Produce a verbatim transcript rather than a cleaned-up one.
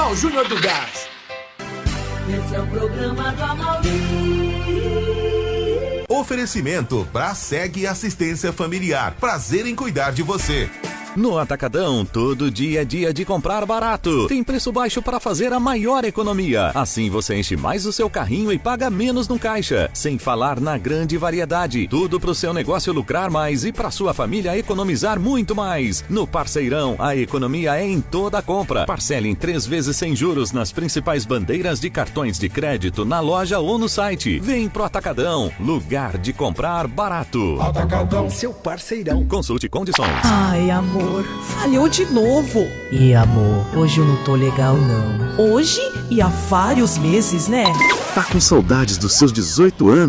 Comercial Júnior do Gás. Esse é o programa do Amaury. Oferecimento Braseg Assistência Familiar. Prazer em cuidar de você. No Atacadão, todo dia é dia de comprar barato. Tem preço baixo para fazer a maior economia. Assim você enche mais o seu carrinho e paga menos no caixa. Sem falar na grande variedade. Tudo para o seu negócio lucrar mais e para sua família economizar muito mais. No Parceirão, a economia é em toda a compra. Parcele em três vezes sem juros nas principais bandeiras de cartões de crédito na loja ou no site. Vem pro Atacadão, lugar de comprar barato. Atacadão, seu parceirão. Consulte condições. Ai, amor. Falhou de novo. E amor, hoje eu não tô legal não. Hoje e há vários meses, né? Tá com saudades dos seus dezoito anos?